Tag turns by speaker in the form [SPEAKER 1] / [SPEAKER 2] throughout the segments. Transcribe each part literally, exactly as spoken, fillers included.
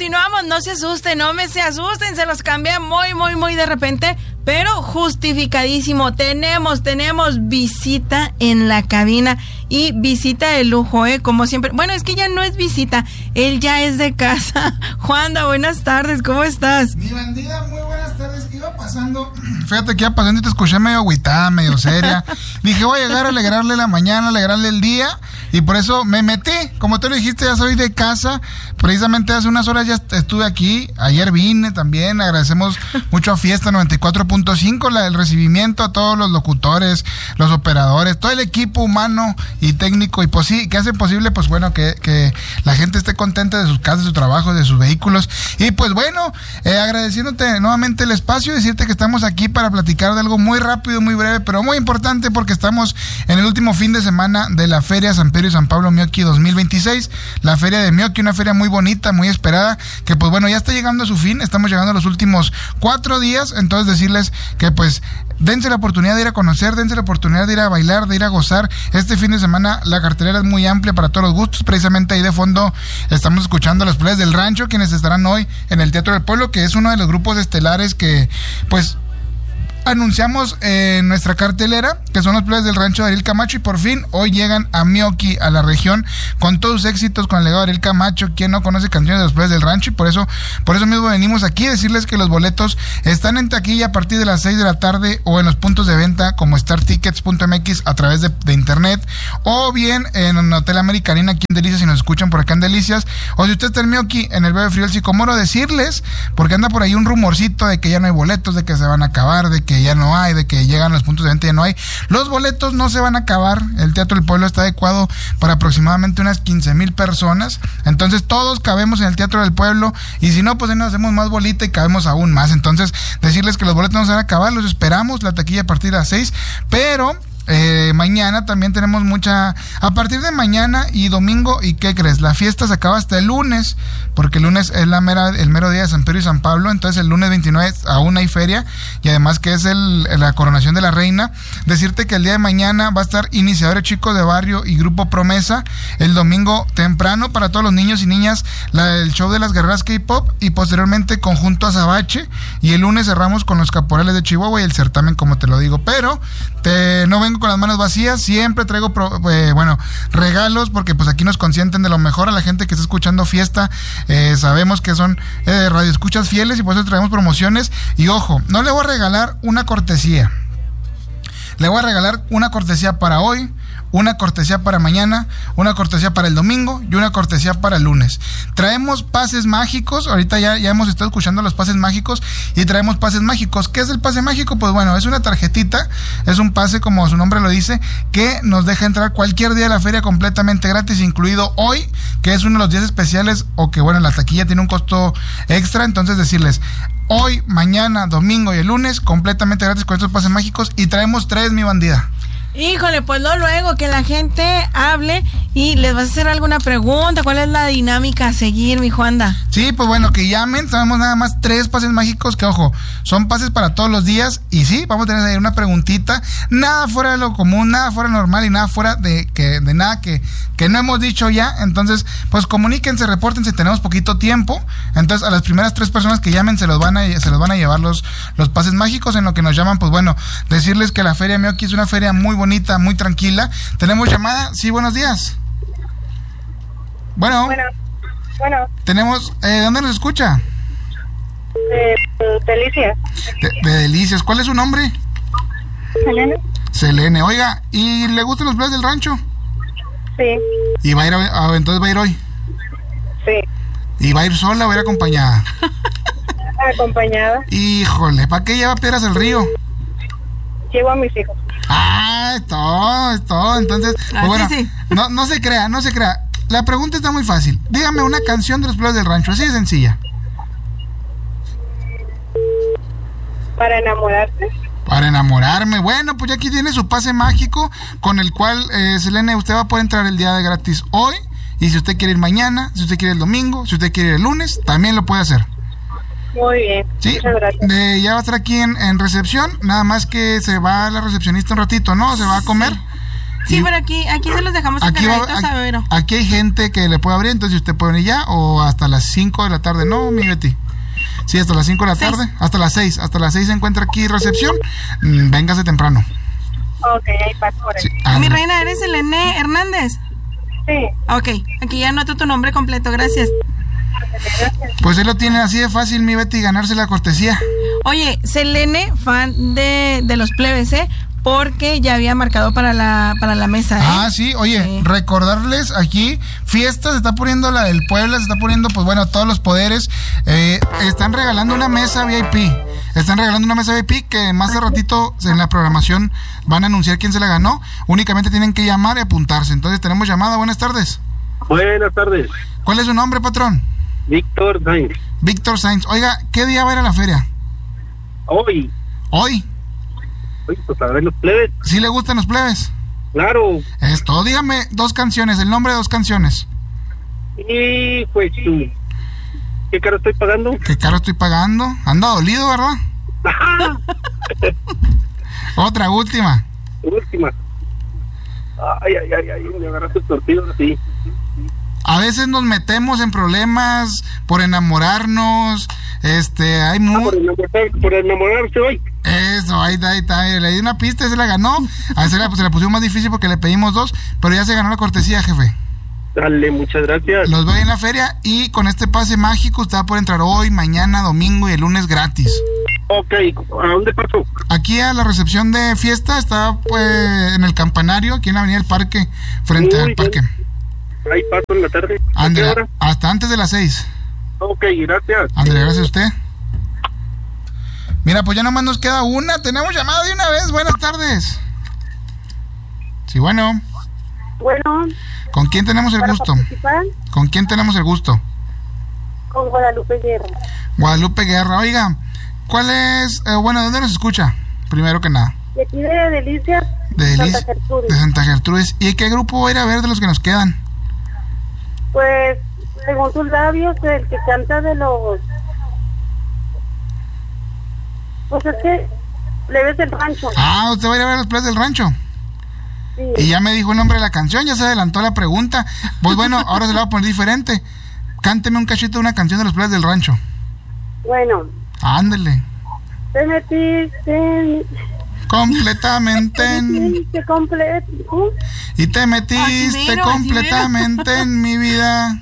[SPEAKER 1] continuamos, no se asusten, no me se asusten, se los cambia muy, muy, muy de repente, pero justificadísimo. Tenemos, tenemos visita en la cabina y visita de lujo, ¿eh? Como siempre. Bueno, es que ya no es visita, él ya es de casa. Juanda, buenas tardes, ¿cómo estás?
[SPEAKER 2] Mi bandida, muy buenas tardes. Iba pasando, fíjate que iba pasando y te escuché medio agüitada, medio seria. Dije, voy a llegar a alegrarle la mañana, alegrarle el día, y por eso me metí. Como tú lo dijiste, ya soy de casa. Precisamente hace unas horas ya estuve aquí. Ayer vine también. Agradecemos mucho a Fiesta noventa y cuatro punto cinco la, el recibimiento a todos los locutores, los operadores, todo el equipo humano y técnico y posi- que hace posible, pues bueno, que, que la gente esté contenta de sus casas, de su trabajo, de sus vehículos. Y pues bueno, eh, agradeciéndote nuevamente el espacio, decirte que estamos aquí para platicar de algo muy rápido, muy breve, pero muy importante, porque estamos en el último fin de semana de la Feria San Pedro y San Pablo Meoqui dos mil veintiséis, la Feria de Meoqui, una feria muy bonita, muy esperada, que pues bueno, ya está llegando a su fin. Estamos llegando a los últimos cuatro días, entonces decirles que pues dense la oportunidad de ir a conocer, dense la oportunidad de ir a bailar, de ir a gozar. Este fin de semana la cartelera es muy amplia para todos los gustos. Precisamente ahí de fondo estamos escuchando a los Plebes del Rancho, quienes estarán hoy en el Teatro del Pueblo, que es uno de los grupos estelares que pues anunciamos en eh, nuestra cartelera, que son los Plebes del Rancho de Ariel Camacho, y por fin hoy llegan a Meoqui, a la región, con todos sus éxitos, con el legado de Ariel Camacho. Quien no conoce canciones de los Plebes del Rancho, y por eso por eso mismo venimos aquí a decirles que los boletos están en taquilla a partir de las seis de la tarde, o en los puntos de venta como star tickets punto m x a través de, de internet, o bien en Hotel Americanina aquí en Delicias, si nos escuchan por acá en Delicias, o si usted está en Meoqui, en el Bebe Frío El Sicomoro, decirles, porque anda por ahí un rumorcito de que ya no hay boletos, de que se van a acabar, de que que ya no hay, de que llegan los puntos de venta y ya no hay. Los boletos no se van a acabar. El Teatro del Pueblo está adecuado para aproximadamente unas quince mil personas. Entonces todos cabemos en el Teatro del Pueblo, y si no, pues nos hacemos más bolita y cabemos aún más. Entonces decirles que los boletos no se van a acabar, los esperamos, la taquilla a partir de las seis, pero Eh, mañana también tenemos mucha, a partir de mañana y domingo. ¿Y qué crees? La fiesta se acaba hasta el lunes, porque el lunes es la mera, el mero día de San Pedro y San Pablo. Entonces el lunes veintinueve aún hay feria, y además que es el, la coronación de la reina. Decirte que el día de mañana va a estar Iniciadores Chicos de Barrio y Grupo Promesa. El domingo temprano para todos los niños y niñas la, el show de las guerreras K-pop, y posteriormente Conjunto Azabache, y el lunes cerramos con los Caporales de Chihuahua y el certamen, como te lo digo. Pero te, no vengo con las manos vacías, siempre traigo pro, eh, bueno, regalos, porque pues aquí nos consienten de lo mejor a la gente que está escuchando Fiesta. Eh, sabemos que son eh, radioescuchas fieles, y por eso traemos promociones. Y ojo, no le voy a regalar una cortesía, le voy a regalar una cortesía para hoy, una cortesía para mañana, una cortesía para el domingo y una cortesía para el lunes. Traemos pases mágicos. Ahorita ya, ya hemos estado escuchando los pases mágicos, y traemos pases mágicos. ¿Qué es el pase mágico? Pues bueno, es una tarjetita, es un pase, como su nombre lo dice, que nos deja entrar cualquier día de la feria completamente gratis, incluido hoy, que es uno de los días especiales, o que bueno, la taquilla tiene un costo extra. Entonces decirles, hoy, mañana, domingo y el lunes, completamente gratis con estos pases mágicos, y traemos tres, mi bandida.
[SPEAKER 1] Híjole, pues no, luego que la gente hable y les vas a hacer alguna pregunta. ¿Cuál es la dinámica a seguir, mi Juanda?
[SPEAKER 2] Sí, pues bueno, que llamen. Sabemos nada más tres pases mágicos, que ojo, son pases para todos los días. Y sí, vamos a tener ahí una preguntita, nada fuera de lo común, nada fuera de normal, y nada fuera de que de nada que, que no hemos dicho ya. Entonces, pues comuníquense, repórtense, tenemos poquito tiempo. Entonces, a las primeras tres personas que llamen se los van a, se los van a llevar los, los pases mágicos. En lo que nos llaman, pues bueno, decirles que la Feria Meoqui es una feria muy bonita, muy tranquila. Tenemos llamada. Sí, buenos días. Bueno.
[SPEAKER 3] Bueno. Bueno.
[SPEAKER 2] Tenemos, eh, ¿dónde nos escucha?
[SPEAKER 3] De, de Delicias.
[SPEAKER 2] De, de Delicias. ¿Cuál es su nombre?
[SPEAKER 3] Selene.
[SPEAKER 2] Selene. Oiga, ¿y le gustan los Plebes del Rancho?
[SPEAKER 3] Sí.
[SPEAKER 2] ¿Y va a ir a, a, entonces va a ir hoy?
[SPEAKER 3] Sí.
[SPEAKER 2] ¿Y va a ir sola o va a ir acompañada?
[SPEAKER 3] Acompañada.
[SPEAKER 2] Híjole, ¿para qué lleva Piedras del Río?
[SPEAKER 3] Llevo a mis hijos.
[SPEAKER 2] Ah, es todo, es todo. Entonces, pues bueno, sí, sí. No, no se crea, no se crea. La pregunta está muy fácil. Dígame una canción de los Plebes del Rancho, así de sencilla.
[SPEAKER 3] ¿Para enamorarte?
[SPEAKER 2] Para enamorarme. Bueno, pues ya aquí tiene su pase mágico, con el cual, eh, Selene, usted va a poder entrar el día de gratis hoy. Y si usted quiere ir mañana, si usted quiere ir el domingo, si usted quiere ir el lunes, también lo puede hacer.
[SPEAKER 3] Muy bien,
[SPEAKER 2] sí,
[SPEAKER 3] muchas gracias.
[SPEAKER 2] De, ya va a estar aquí en, en recepción, nada más que se va la recepcionista un ratito, ¿no? Se va a comer.
[SPEAKER 1] Sí,
[SPEAKER 2] Y
[SPEAKER 1] pero aquí, aquí se los dejamos
[SPEAKER 2] aquí, va-
[SPEAKER 1] encargaditos a Vero.
[SPEAKER 2] aquí hay gente que le puede abrir, entonces usted puede venir ya o hasta las cinco de la tarde. No, mi Betty. Sí, hasta las cinco de la
[SPEAKER 1] Seis.
[SPEAKER 2] tarde. Hasta las seis. Hasta las seis se encuentra aquí recepción. Mm, Véngase temprano.
[SPEAKER 3] Ok, ahí paso por
[SPEAKER 2] Sí,
[SPEAKER 3] ahí.
[SPEAKER 1] Mi
[SPEAKER 2] ándale.
[SPEAKER 1] reina, ¿eres Elene Hernández?
[SPEAKER 3] Sí,
[SPEAKER 1] Ok, aquí ya anoto tu nombre completo, gracias.
[SPEAKER 3] gracias.
[SPEAKER 2] Pues él lo tiene así de fácil, mi Betty, ganarse la cortesía.
[SPEAKER 1] Oye, Selene, fan de, de los plebes, ¿eh? Porque ya había marcado para la, para la mesa, ¿eh?
[SPEAKER 2] Ah, sí, oye,
[SPEAKER 1] Sí.
[SPEAKER 2] recordarles aquí, fiesta, se está poniendo la del Puebla, se está poniendo, pues bueno, todos los poderes. Eh, están regalando una mesa V I P. Están regalando una mesa V I P que más de ratito en la programación van a anunciar quién se la ganó. Únicamente tienen que llamar y apuntarse. Entonces tenemos llamada. Buenas tardes.
[SPEAKER 4] Buenas tardes,
[SPEAKER 2] ¿Cuál es su nombre, patrón?
[SPEAKER 4] Víctor Sainz.
[SPEAKER 2] Víctor Sainz. Oiga, ¿qué día va a ir a la feria?
[SPEAKER 4] Hoy,
[SPEAKER 2] Hoy.
[SPEAKER 4] hoy, pues a ver los plebes,
[SPEAKER 2] ¿Sí le gustan los plebes?
[SPEAKER 4] claro.
[SPEAKER 2] Esto, dígame dos canciones, el nombre de dos canciones.
[SPEAKER 4] Y pues, ¿qué caro estoy pagando?
[SPEAKER 2] ¿Qué caro estoy pagando? Anda dolido, ¿verdad?
[SPEAKER 4] ¡Ajá!
[SPEAKER 2] Otra, última.
[SPEAKER 4] Última. Ay, ay, ay, ay, me agarraste el tortillo así.
[SPEAKER 2] A veces nos metemos en problemas por enamorarnos. Este, hay
[SPEAKER 4] Ah,
[SPEAKER 2] mu-
[SPEAKER 4] por enamorar- por enamorarse hoy.
[SPEAKER 2] Eso, ahí está, ahí está. Le di una pista y se la ganó. A se la, se la pusimos más difícil porque le pedimos dos, pero ya se ganó la cortesía, jefe.
[SPEAKER 4] Dale, muchas gracias.
[SPEAKER 2] Los veo en la feria y con este pase mágico usted va a poder entrar hoy, mañana, domingo y el lunes gratis.
[SPEAKER 4] Ok, ¿a dónde paso?
[SPEAKER 2] Aquí a la recepción de fiesta está pues en el campanario, aquí en la avenida del Parque, frente
[SPEAKER 4] Muy
[SPEAKER 2] al
[SPEAKER 4] bien.
[SPEAKER 2] parque.
[SPEAKER 4] Ahí paso en la tarde. ¿A qué
[SPEAKER 2] Ándale,
[SPEAKER 4] hora?
[SPEAKER 2] hasta antes de las seis.
[SPEAKER 4] Ok, gracias.
[SPEAKER 2] Ándale, gracias a usted. Mira, pues ya nomás nos queda una. Tenemos llamada de una vez. Buenas tardes. Sí, bueno.
[SPEAKER 3] Bueno,
[SPEAKER 2] ¿Con quién tenemos el
[SPEAKER 3] para
[SPEAKER 2] gusto?
[SPEAKER 3] participar
[SPEAKER 2] ¿Con quién tenemos el gusto?
[SPEAKER 3] con Guadalupe Guerra.
[SPEAKER 2] Guadalupe Guerra. Oiga, ¿cuál es? Eh, bueno, ¿de dónde nos escucha? Primero que nada.
[SPEAKER 3] De aquí de Delicias,
[SPEAKER 2] De,
[SPEAKER 3] Santa
[SPEAKER 2] Delis-
[SPEAKER 3] Gertrudis.
[SPEAKER 2] de Santa Gertrudis. ¿Y qué grupo va a ir a ver de los que nos quedan?
[SPEAKER 3] Pues, según tus labios, el que canta de los... Pues es que le ves el rancho.
[SPEAKER 2] Ah, usted va a ir a ver los Plebes del Rancho.
[SPEAKER 3] Sí.
[SPEAKER 2] Y ya me dijo el nombre de la canción, ya se adelantó la pregunta. Pues bueno, ahora se la voy a poner diferente. Cánteme un cachito de una canción de los Plebes del Rancho.
[SPEAKER 3] Bueno,
[SPEAKER 2] Ándele.
[SPEAKER 3] te metiste en...
[SPEAKER 2] Completamente en...
[SPEAKER 3] metiste completo.
[SPEAKER 2] Y te metiste
[SPEAKER 1] Así mero,
[SPEAKER 2] completamente en mi vida.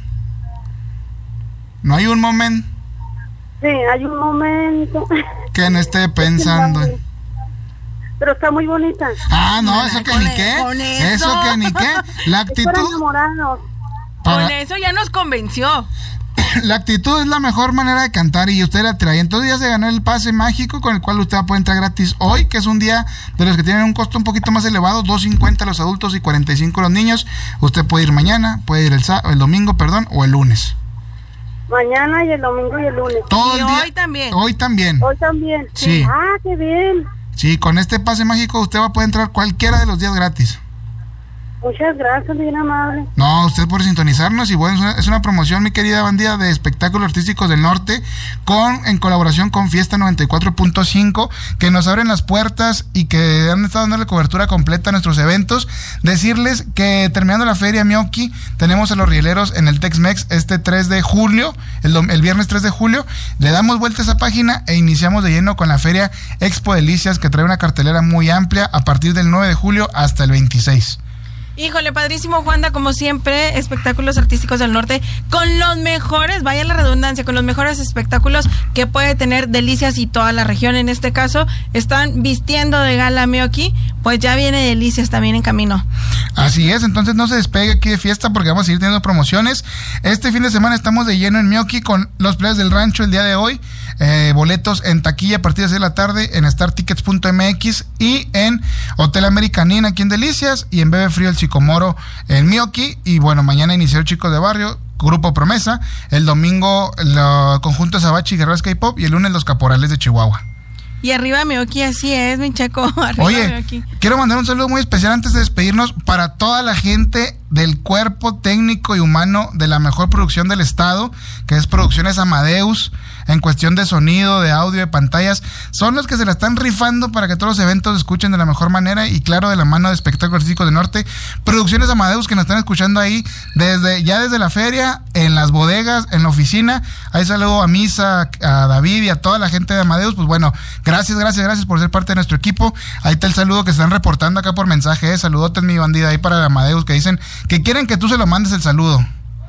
[SPEAKER 2] No hay un momento
[SPEAKER 3] Sí, hay un momento.
[SPEAKER 2] que no esté pensando. en-
[SPEAKER 3] Pero está muy bonita.
[SPEAKER 2] Ah, no,
[SPEAKER 1] Ay,
[SPEAKER 2] eso que
[SPEAKER 1] con
[SPEAKER 2] ni
[SPEAKER 1] e-
[SPEAKER 2] qué.
[SPEAKER 1] con
[SPEAKER 2] Eso
[SPEAKER 1] eso.
[SPEAKER 2] que ni qué. La
[SPEAKER 3] Es para
[SPEAKER 2] actitud,
[SPEAKER 3] enamorados.
[SPEAKER 2] para-
[SPEAKER 1] Con eso ya nos convenció.
[SPEAKER 2] la actitud es la mejor manera de cantar y usted la trae. Entonces ya se ganó el pase mágico con el cual usted va a poder entrar gratis hoy, que es un día de los que tienen un costo un poquito más elevado, dos cincuenta los adultos y cuarenta y cinco los niños. Usted puede ir mañana, puede ir el, sá- el domingo, perdón, o el lunes.
[SPEAKER 3] Mañana y el domingo y el lunes.
[SPEAKER 2] Todo
[SPEAKER 1] Y
[SPEAKER 2] el día.
[SPEAKER 1] hoy también.
[SPEAKER 2] Hoy también.
[SPEAKER 3] Hoy también.
[SPEAKER 2] Sí.
[SPEAKER 3] Ah, qué bien.
[SPEAKER 2] Sí, con este pase mágico usted va a poder entrar cualquiera de los días gratis.
[SPEAKER 3] Muchas gracias, bien amable.
[SPEAKER 2] No, usted por sintonizarnos y bueno, es una, es una promoción, mi querida bandida de espectáculos artísticos del norte, con en colaboración con Fiesta noventa y cuatro punto cinco, que nos abren las puertas y que han estado dando cobertura completa a nuestros eventos. Decirles que terminando la feria Mioki, tenemos a los rieleros en el Tex-Mex este tres de julio, el, dom- el viernes tres de julio, le damos vuelta a esa página e iniciamos de lleno con la feria Expo Delicias, que trae una cartelera muy amplia a partir del nueve de julio hasta el veintiséis.
[SPEAKER 1] Híjole, padrísimo, Juanda, como siempre, espectáculos artísticos del norte, con los mejores, vaya la redundancia, con los mejores espectáculos que puede tener Delicias y toda la región. En este caso, están vistiendo de gala Mioki, pues ya viene Delicias también en camino.
[SPEAKER 2] Así es, entonces no se despegue aquí de fiesta porque vamos a seguir teniendo promociones. Este fin de semana estamos de lleno en Mioki con los Plebes del Rancho el día de hoy. Eh, boletos en taquilla a partir de seis de la tarde en star tickets punto m x y en Hotel American Inn aquí en Delicias y en Bebe Frío el Chicomoro en Mioki. Y bueno, mañana inició Chicos de Barrio, Grupo Promesa. El domingo el conjunto Sabachi Guerreros K-Pop y el lunes los Caporales de Chihuahua.
[SPEAKER 1] Y arriba Mioki, así es, mi Chaco. Arriba
[SPEAKER 2] Oye,
[SPEAKER 1] Mioki.
[SPEAKER 2] quiero mandar un saludo muy especial antes de despedirnos para toda la gente del cuerpo técnico y humano de la mejor producción del estado, que es Producciones Amadeus, en cuestión de sonido, de audio, de pantallas. Son los que se la están rifando para que todos los eventos se escuchen de la mejor manera y claro, de la mano de Espectáculos Artísticos del Norte. Producciones Amadeus, que nos están escuchando ahí desde ya desde la feria, en las bodegas, en la oficina. Ahí saludo a Misa, a David y a toda la gente de Amadeus. Pues bueno, gracias, gracias, gracias por ser parte de nuestro equipo. Ahí está el saludo que están reportando acá por mensaje. Eh. Saludotes, mi bandida, ahí para Amadeus, que dicen que quieren que tú se lo mandes el saludo.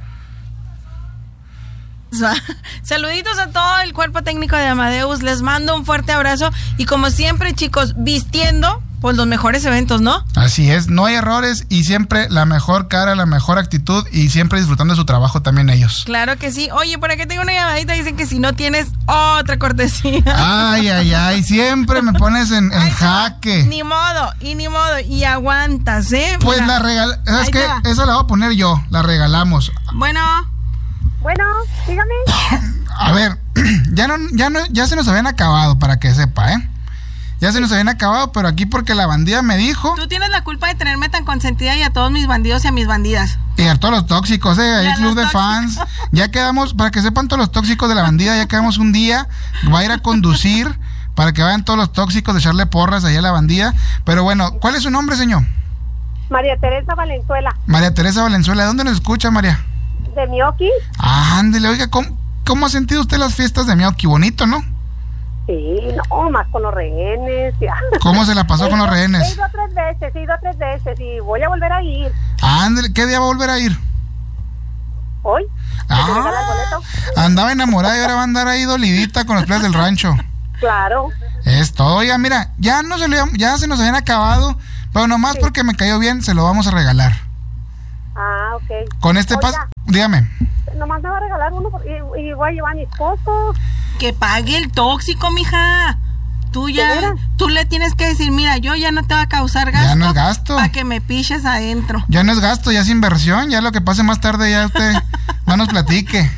[SPEAKER 1] Saluditos a todo el cuerpo técnico de Amadeus, les mando un fuerte abrazo y como siempre, chicos, vistiendo pues los mejores eventos, ¿no?
[SPEAKER 2] Así es, no hay errores y siempre la mejor cara, la mejor actitud y siempre disfrutando de su trabajo también ellos.
[SPEAKER 1] Claro que sí. Oye, por aquí tengo una llamadita, dicen que si no tienes otra cortesía.
[SPEAKER 2] Ay, ay, ay, siempre me pones en, en ay, jaque.
[SPEAKER 1] Ni modo, y ni modo, y aguantas, ¿eh?
[SPEAKER 2] Pues Mira, la regal... ¿Sabes qué? Esa la voy a poner yo, la regalamos.
[SPEAKER 1] Bueno...
[SPEAKER 3] Bueno, dígame.
[SPEAKER 2] A ver, ya no, ya no, ya se nos habían acabado, para que sepa, ¿eh? Ya se nos habían acabado, pero aquí porque la bandida me dijo.
[SPEAKER 1] Tú tienes la culpa de tenerme tan consentida y a todos mis bandidos y a mis bandidas.
[SPEAKER 2] Y a todos los tóxicos, ¿eh? Hay club de fans. Ya quedamos, para que sepan todos los tóxicos de la bandida, ya quedamos un día, va a ir a conducir, para que vayan todos los tóxicos de echarle porras allá a la bandida. Pero bueno, ¿cuál es su nombre, señor?
[SPEAKER 3] María Teresa Valenzuela.
[SPEAKER 2] María Teresa Valenzuela, ¿de dónde nos escucha, María?
[SPEAKER 3] De Mioki.
[SPEAKER 2] Ah, ándele, oiga, ¿cómo, ¿cómo ha sentido usted las fiestas de Mioki? Bonito, ¿no?
[SPEAKER 3] Sí, no, más con los rehenes. Ya.
[SPEAKER 2] ¿Cómo se la pasó con los rehenes?
[SPEAKER 3] He ido tres veces, he ido tres veces y voy a volver a ir.
[SPEAKER 2] Ándele, ¿qué día va a volver a ir?
[SPEAKER 3] ¿Hoy?
[SPEAKER 2] Ah, andaba enamorada y ahora va a andar ahí dolidita con los playas del rancho.
[SPEAKER 3] Claro.
[SPEAKER 2] Esto, oiga, mira, ya, no se, le, ya se nos habían acabado, pero nomás sí. Porque me cayó bien, se lo vamos a regalar.
[SPEAKER 3] Ah, ok.
[SPEAKER 2] Con este paso, dígame.
[SPEAKER 3] Nomás me va a regalar uno y, y voy a llevar a mi esposo.
[SPEAKER 1] Que pague el tóxico, mija. Tú ya, tú le tienes que decir, mira, yo ya no te va a causar gasto.
[SPEAKER 2] Ya no es gasto.
[SPEAKER 1] Para que me piches adentro.
[SPEAKER 2] Ya no es gasto, ya es inversión. Ya lo que pase más tarde ya usted no nos platique.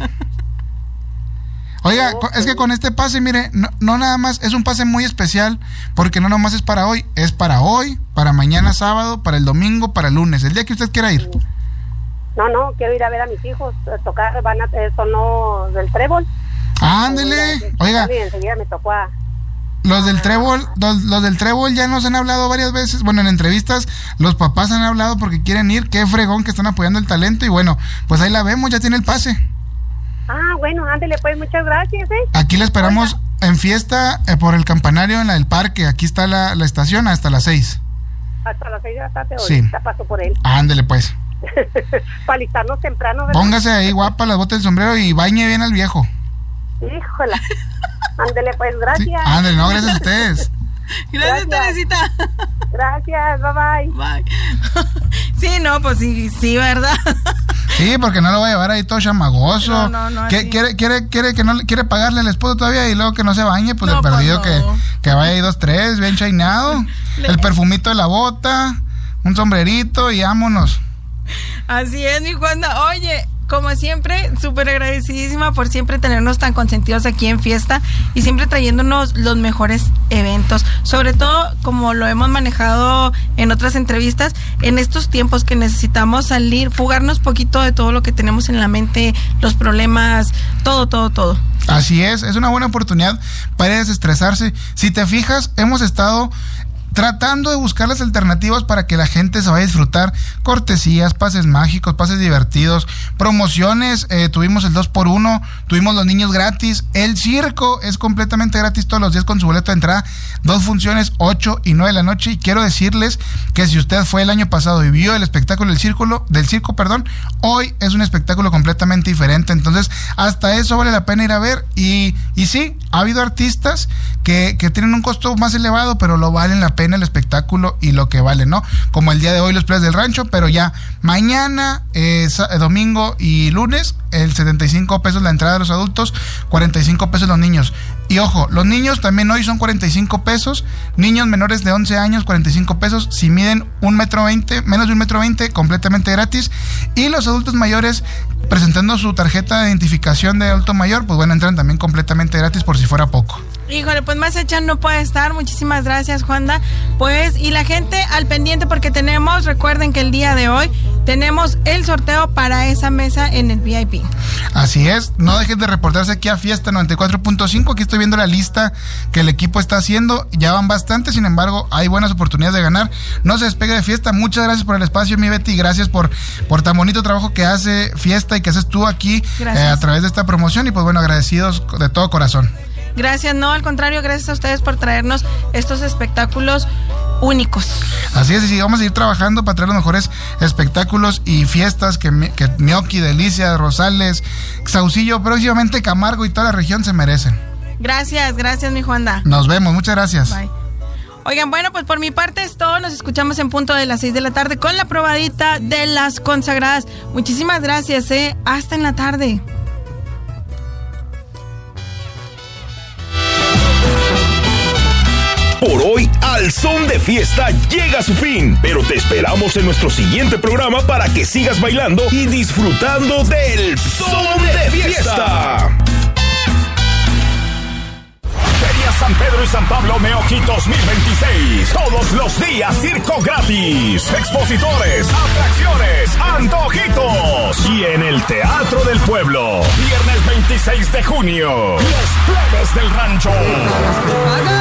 [SPEAKER 2] Oiga, okay. Es que con este pase, mire, no, no nada más, es un pase muy especial, porque no nomás es para hoy, es para hoy, para mañana sábado, para el domingo, para el lunes, el día que usted quiera ir.
[SPEAKER 3] No, no, quiero ir a ver a mis hijos, tocar, van a, son los del trébol.
[SPEAKER 2] Ándele, oiga.
[SPEAKER 3] Enseguida me tocó a...
[SPEAKER 2] Los del trébol, los, los del trébol ya nos han hablado varias veces, bueno, en entrevistas, los papás han hablado porque quieren ir, qué fregón que están apoyando el talento, y bueno, pues ahí la vemos, ya tiene el pase.
[SPEAKER 3] Ah, bueno, ándele pues, muchas gracias, ¿eh?
[SPEAKER 2] Aquí la esperamos Oiga. en fiesta eh, por el campanario en la del parque, aquí está la, la estación hasta las seis.
[SPEAKER 3] Hasta las seis de la tarde,
[SPEAKER 2] sí.
[SPEAKER 3] Ahorita paso por él.
[SPEAKER 2] Ándele pues.
[SPEAKER 3] Para alistarnos temprano, ¿verdad?
[SPEAKER 2] Póngase ahí guapa, las botas del sombrero y bañe bien al viejo.
[SPEAKER 3] Híjola. Ándele pues, gracias. Sí,
[SPEAKER 2] ándele, no, gracias a ustedes.
[SPEAKER 1] Gracias, Teresita.
[SPEAKER 3] Gracias, bye bye.
[SPEAKER 1] Bye. Sí, no, pues sí, sí, ¿verdad?
[SPEAKER 2] Sí, porque no lo va a llevar ahí todo chamagoso.
[SPEAKER 1] No, no, no.
[SPEAKER 2] ¿Qué, quiere, quiere, quiere que no quiere pagarle al esposo todavía y luego que no se bañe, pues no, le perdido pues no. que, que vaya ahí dos, tres, bien chainado. El perfumito de la bota, un sombrerito y vámonos.
[SPEAKER 1] Así es, mi Juanda. Oye, como siempre, súper agradecidísima por siempre tenernos tan consentidos aquí en Fiesta y siempre trayéndonos los mejores eventos. Sobre todo, como lo hemos manejado en otras entrevistas, en estos tiempos que necesitamos salir, fugarnos poquito de todo lo que tenemos en la mente, los problemas, todo, todo, todo.
[SPEAKER 2] Así es, es una buena oportunidad para desestresarse. Si te fijas, hemos estado tratando de buscar las alternativas para que la gente se vaya a disfrutar cortesías, pases mágicos, pases divertidos, promociones, eh, tuvimos el dos por uno, tuvimos los niños gratis, el circo es completamente gratis todos los días con su boleto de entrada, dos funciones, ocho y nueve de la noche, y quiero decirles que si usted fue el año pasado y vio el espectáculo del círculo, del circo, perdón, hoy es un espectáculo completamente diferente, entonces hasta eso vale la pena ir a ver, y, y sí, ha habido artistas que, que tienen un costo más elevado, pero lo valen la pena el espectáculo y lo que vale, ¿no? Como el día de hoy los playas del rancho, pero ya mañana, eh, domingo y lunes, el setenta y cinco pesos la entrada de los adultos, cuarenta y cinco pesos los niños. Y ojo, los niños también hoy son cuarenta y cinco pesos, niños menores de once años, cuarenta y cinco pesos, si miden un metro veinte, menos de un metro veinte, completamente gratis. Y los adultos mayores, presentando su tarjeta de identificación de adulto mayor, pues bueno, entran también completamente gratis por si fuera poco.
[SPEAKER 1] Híjole, pues más hecha no puede estar. Muchísimas gracias, Juanda. Pues, y la gente al pendiente porque tenemos, recuerden que el día de hoy tenemos el sorteo para esa mesa en el V I P.
[SPEAKER 2] Así es, no dejen de reportarse aquí a Fiesta noventa y cuatro punto cinco. Aquí estoy viendo la lista que el equipo está haciendo. Ya van bastantes, sin embargo, hay buenas oportunidades de ganar. No se despegue de Fiesta. Muchas gracias por el espacio, mi Betty. Gracias por, por tan bonito trabajo que hace Fiesta y que haces tú aquí eh, a través de esta promoción. Y pues bueno, agradecidos de todo corazón.
[SPEAKER 1] Gracias, no, al contrario, gracias a ustedes por traernos estos espectáculos únicos.
[SPEAKER 2] Así es, y vamos a ir trabajando para traer los mejores espectáculos y fiestas que, que Gnocchi, Delicia, Rosales, Saucillo, próximamente Camargo y toda la región se merecen.
[SPEAKER 1] Gracias, gracias, mi Juanda.
[SPEAKER 2] Nos vemos, muchas gracias.
[SPEAKER 1] Bye. Oigan, bueno, pues por mi parte es todo. Nos escuchamos en punto de las seis de la tarde con la probadita de las consagradas. Muchísimas gracias, eh. Hasta en la tarde.
[SPEAKER 5] Por hoy, Al Son de Fiesta llega a su fin, pero te esperamos en nuestro siguiente programa para que sigas bailando y disfrutando del Son de Fiesta. Feria San Pedro y San Pablo Meoqui dos mil veintiséis. Todos los días circo gratis. Expositores, atracciones, antojitos. Y en el Teatro del Pueblo. Viernes veintiséis de junio. Los plebes del rancho.